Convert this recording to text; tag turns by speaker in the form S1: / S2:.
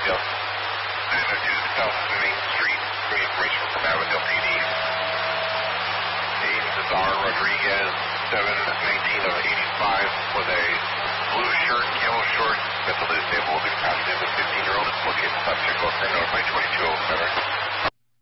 S1: Avondale. 902 South Main Street, for information from Avondale PD. This is R. Rodriguez, 719 of 85, with a blue shirt, yellow shorts, mentally disabled, passed in with 15-year-old. Located subject, go for notify 2207.